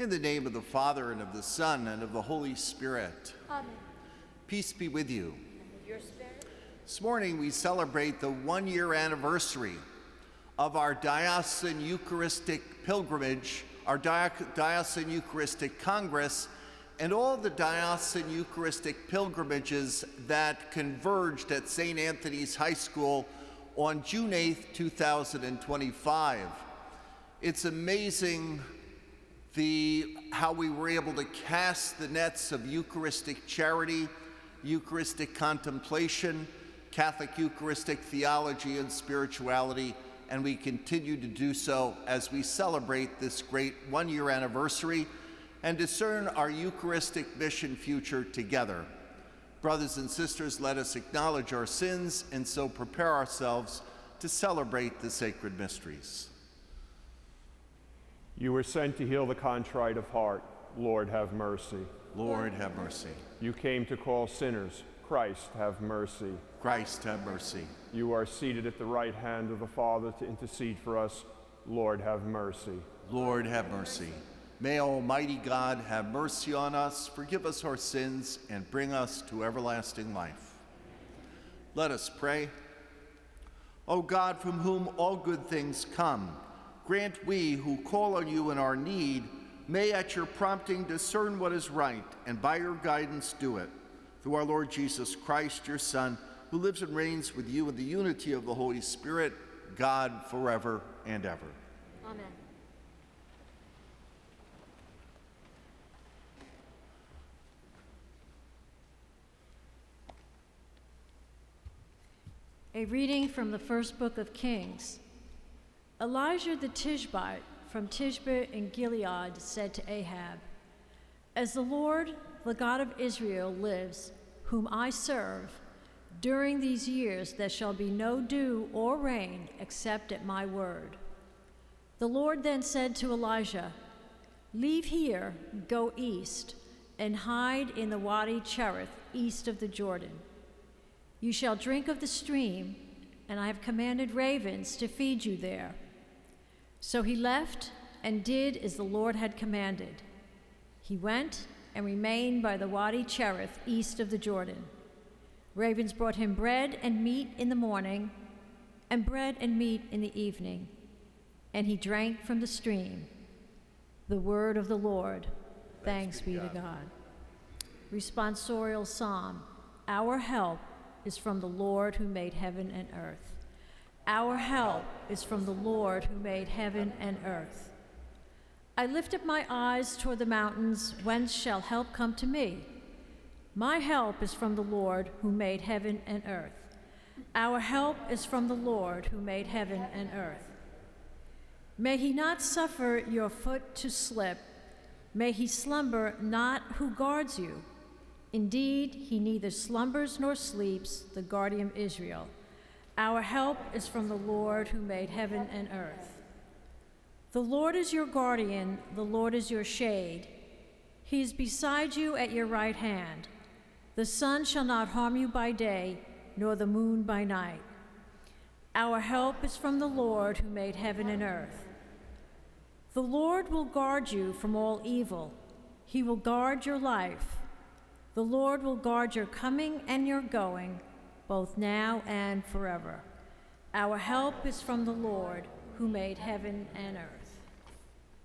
In the name of the Father, and of the Son, and of the Holy Spirit. Amen. Peace be with you. And with your spirit. This morning we celebrate the one-year anniversary of our Diocesan Eucharistic Pilgrimage, our Diocesan Eucharistic Congress, and all the Diocesan Eucharistic pilgrimages that converged at St. Anthony's High School on June 8th, 2025. It's amazing how we were able to cast the nets of Eucharistic charity, Eucharistic contemplation, Catholic Eucharistic theology and spirituality, and we continue to do so as we celebrate this great one-year anniversary and discern our Eucharistic mission future together. Brothers and sisters, let us acknowledge our sins and so prepare ourselves to celebrate the sacred mysteries. You were sent to heal the contrite of heart. Lord, have mercy. Lord, have mercy. You came to call sinners. Christ, have mercy. Christ, have mercy. You are seated at the right hand of the Father to intercede for us. Lord, have mercy. Lord, have mercy. May Almighty God have mercy on us, forgive us our sins, and bring us to everlasting life. Let us pray. O God, from whom all good things come, grant we who call on you in our need may at your prompting discern what is right, and by your guidance do it. Through our Lord Jesus Christ, your Son, who lives and reigns with you in the unity of the Holy Spirit, God, forever and ever. Amen. A reading from the first book of Kings. Elijah the Tishbite from Tishbe in Gilead said to Ahab, "As the Lord, the God of Israel, lives, whom I serve, during these years there shall be no dew or rain except at my word." The Lord then said to Elijah, "Leave here, go east, and hide in the Wadi Cherith, east of the Jordan. You shall drink of the stream, and I have commanded ravens to feed you there." So he left and did as the Lord had commanded. He went and remained by the Wadi Cherith, east of the Jordan. Ravens brought him bread and meat in the morning, and bread and meat in the evening, and he drank from the stream. The word of the Lord. Thanks be to God. Responsorial Psalm. Our help is from the Lord who made heaven and earth. Our help is from the Lord who made heaven and earth. I lift up my eyes toward the mountains. Whence shall help come to me? My help is from the Lord who made heaven and earth. Our help is from the Lord who made heaven and earth. May he not suffer your foot to slip. May he slumber not who guards you. Indeed, he neither slumbers nor sleeps, the guardian of Israel. Our help is from the Lord who made heaven and earth. The Lord is your guardian, the Lord is your shade. He is beside you at your right hand. The sun shall not harm you by day, nor the moon by night. Our help is from the Lord who made heaven and earth. The Lord will guard you from all evil. He will guard your life. The Lord will guard your coming and your going, both now and forever. Our help is from the Lord who made heaven and earth.